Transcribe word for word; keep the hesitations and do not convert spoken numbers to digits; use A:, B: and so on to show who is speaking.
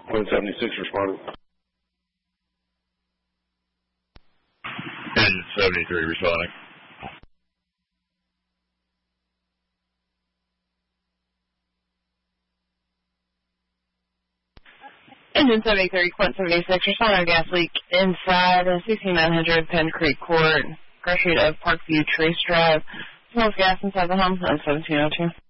A: one seventy-six responding.
B: Engine seventy-three responding.
C: Engine seventy-three, Quint seventy-six, responding to gas leak inside sixty-nine hundred Penn Creek Court, grocery of Parkview Trace Drive. Smells gas inside the home, seventeen oh two.